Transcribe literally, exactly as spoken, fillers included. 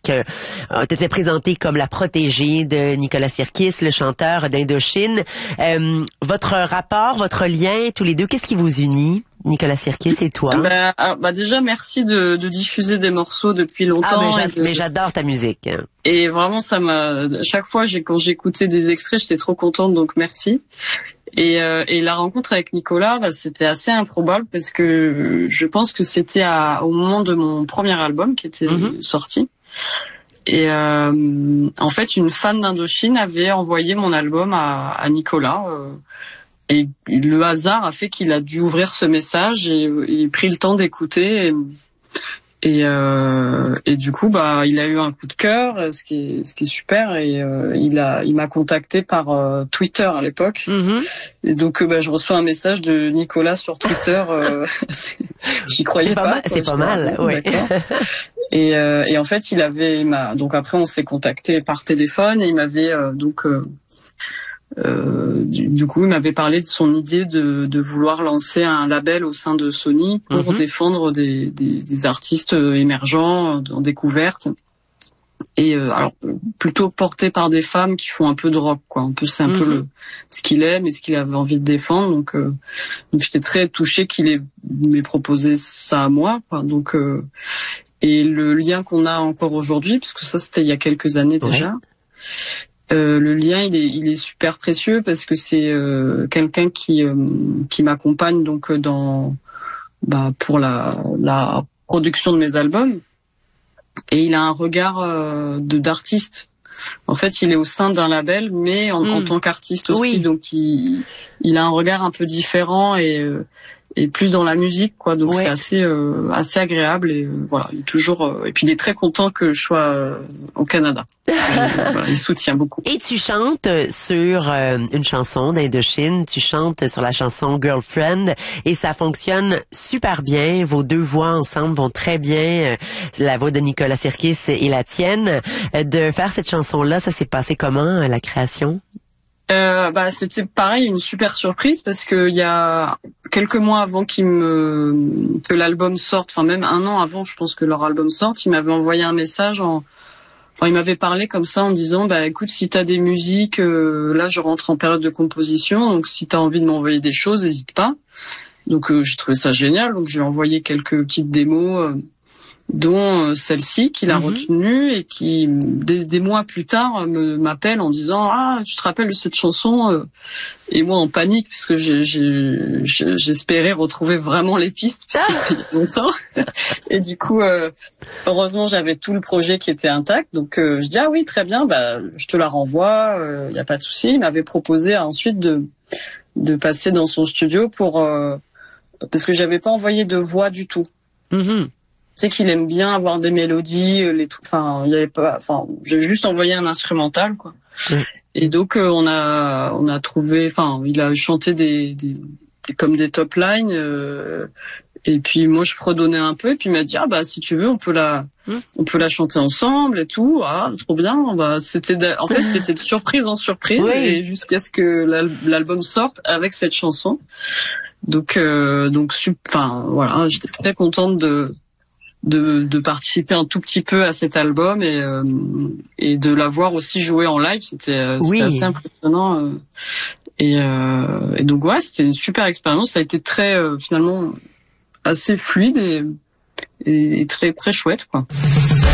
que euh, t'étais présentée comme la protégée de Nicolas Sirkis, le chanteur d'Indochine. Euh, votre rapport, votre lien, tous les deux, qu'est-ce qui vous unit, Nicolas Sirkis et toi? Bah, alors, bah déjà, merci de, de diffuser des morceaux depuis longtemps. Ah, mais, j'a- de... mais j'adore ta musique. Et vraiment, ça m'a. Chaque fois, j'ai quand j'écoutais des extraits, j'étais trop contente, donc merci. Et, euh, et la rencontre avec Nicolas, bah, c'était assez improbable parce que je pense que c'était à, au moment de mon premier album qui était mm-hmm. sorti. Et euh, en fait, une fan d'Indochine avait envoyé mon album à, à Nicolas. Euh, et le hasard a fait qu'il a dû ouvrir ce message et, et pris le temps d'écouter. Et, et, euh, et du coup, bah, il a eu un coup de cœur, ce qui est, ce qui est super. Et euh, il a, il m'a contacté par euh, Twitter à l'époque. Mm-hmm. Et donc, euh, bah, je reçois un message de Nicolas sur Twitter. Euh, j'y croyais c'est pas. pas. Mal, c'est pas mal, oui. Et, euh, et en fait, il avait, il m'a, donc après, on s'est contacté par téléphone et il m'avait euh, donc. Euh, Euh, du, du coup, il m'avait parlé de son idée de, de vouloir lancer un label au sein de Sony pour mm-hmm. défendre des, des, des artistes émergents en découverte. Et euh, alors plutôt porté par des femmes qui font un peu de rock, quoi. Un peu, c'est un mm-hmm. peu le, ce qu'il aime et ce qu'il avait envie de défendre. Donc, euh, donc j'étais très touchée qu'il ait m'ait proposé ça à moi, quoi. Donc, euh, et le lien qu'on a encore aujourd'hui, parce que ça c'était il y a quelques années ouais. déjà. Euh, le lien il est il est super précieux parce que c'est euh, quelqu'un qui euh, qui m'accompagne donc dans bah pour la la production de mes albums et il a un regard euh, de d'artiste. En fait, il est au sein d'un label mais en, mmh. en tant qu'artiste aussi, oui. donc il il a un regard un peu différent et euh, et plus dans la musique, quoi. Donc ouais. c'est assez euh, assez agréable et euh, voilà, il est toujours euh, et puis il est très content que je sois euh, au Canada. Et, euh, voilà, il soutient beaucoup. Et tu chantes sur euh, une chanson d'Indochine, tu chantes sur la chanson Girlfriend et ça fonctionne super bien. Vos deux voix ensemble vont très bien. La voix de Nicolas Sirkis et la tienne. De faire cette chanson-là, ça s'est passé comment, la création? Euh, bah c'était pareil, une super surprise parce que il y a quelques mois avant qu'il me que l'album sorte, enfin même un an avant, je pense que leur album sorte, il m'avait envoyé un message en enfin il m'avait parlé comme ça en disant bah écoute, si t'as des musiques, euh, là je rentre en période de composition, donc si t'as envie de m'envoyer des choses, hésite pas. Donc euh, j'ai trouvé ça génial, donc je lui ai envoyé quelques petites démos euh, dont euh, celle-ci qu'il a mm-hmm. retenue et qui des, des mois plus tard me m'appelle en disant ah tu te rappelles de cette chanson euh, et moi en panique parce que j'ai, j'ai, j'espérais retrouver vraiment les pistes parce que c'était il y a longtemps et du coup euh, heureusement j'avais tout le projet qui était intact donc euh, je dis ah oui très bien bah je te la renvoie il euh, y a pas de souci. Il m'avait proposé ensuite de de passer dans son studio pour euh, parce que j'avais pas envoyé de voix du tout. Mm-hmm. C'est qu'il aime bien avoir des mélodies, les trucs. Enfin, il y avait pas. Enfin, j'ai juste envoyé un instrumental, quoi. Mmh. Et donc euh, on a on a trouvé. Enfin, il a chanté des, des, des comme des top lines. Euh, et puis moi je fredonnais un peu. Et puis il m'a dit ah bah si tu veux on peut la mmh. on peut la chanter ensemble et tout. Ah trop bien. Bah c'était en fait c'était de surprise en surprise oui. et jusqu'à ce que l'album sorte avec cette chanson. Donc euh, donc enfin voilà, j'étais très contente de De, de participer un tout petit peu à cet album et euh, et de l'avoir aussi joué en live, c'était oui. c'était assez impressionnant euh, et euh, et donc ouais, c'était une super expérience. Ça a été très euh, finalement assez fluide et, et et très très chouette, quoi.